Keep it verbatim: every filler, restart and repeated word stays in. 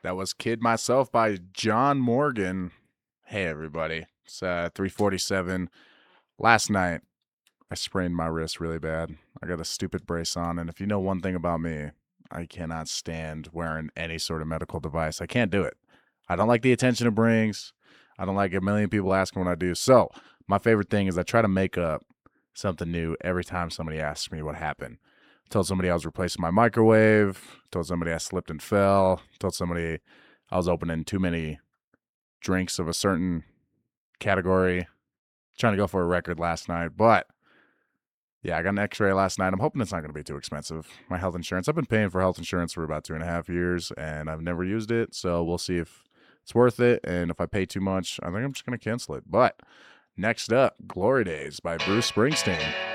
That was Kid Myself by John Morgan. Hey, everybody. It's uh, three forty-seven. Last night, I sprained my wrist really bad. I got a stupid brace on, and if you know one thing about me, I cannot stand wearing any sort of medical device. I can't do it. I don't like the attention it brings. I don't like a million people asking what I do. So, my favorite thing is I try to make up something new every time somebody asks me what happened. Told somebody I was replacing my microwave. Told somebody I slipped and fell. Told somebody I was opening too many drinks of a certain category. Trying to go for a record last night, but yeah, I got an X-ray last night. I'm hoping it's not going to be too expensive. My health insurance. I've been paying for health insurance for about two and a half years, and I've never used it. So we'll see if it's worth it. And if I pay too much, I think I'm just going to cancel it. But next up, Glory Days by Bruce Springsteen.